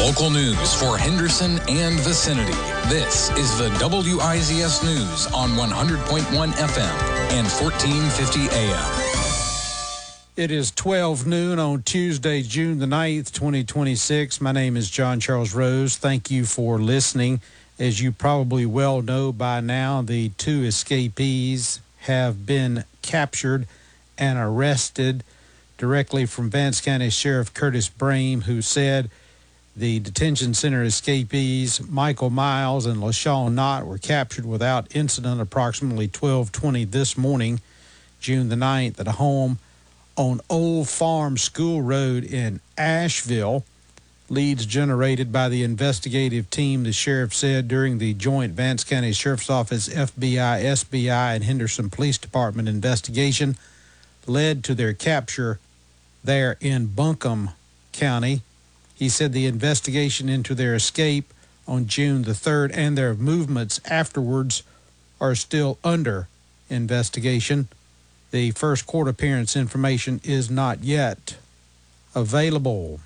Local news for Henderson and vicinity. This is the WIZS News on 100.1 FM and 1450 AM. It is 12 noon on Tuesday, June the 9th, 2026. My name is John Charles Rose. Thank you for listening. As you probably well know by now, the two escapees have been captured and arrested directly from Vance County Sheriff Curtis Brame, who said the detention center escapees Michael Miles and LaShawn Knott were captured without incident approximately 12:20 this morning, June the 9th, at a home on Old Farm School Road in Asheville. Leads generated by the investigative team, the sheriff said, during the joint Vance County Sheriff's Office, FBI, SBI, and Henderson Police Department investigation led to their capture there in Buncombe County. He said the investigation into their escape on June the 3rd and their movements afterwards are still under investigation. The first court appearance information is not yet available.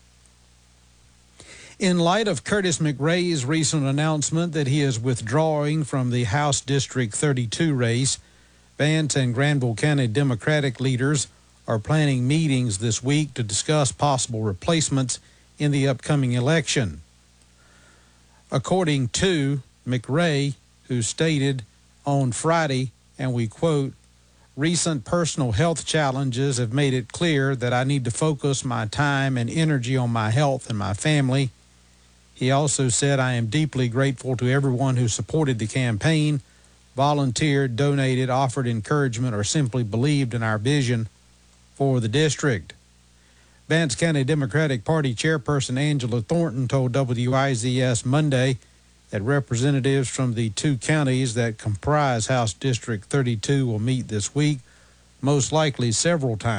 In light of Curtis McRae's recent announcement that he is withdrawing from the House District 32 race, Vance and Granville County Democratic leaders are planning meetings this week to discuss possible replacements in the upcoming election. According to McRae, who stated on Friday, and we quote, "Recent personal health challenges have made it clear that I need to focus my time and energy on my health and my family." He also said, "I am deeply grateful to everyone who supported the campaign, volunteered, donated, offered encouragement, or simply believed in our vision for the district." Vance County Democratic Party Chairperson Angela Thornton told WIZS Monday that representatives from the two counties that comprise House District 32 will meet this week, most likely several times.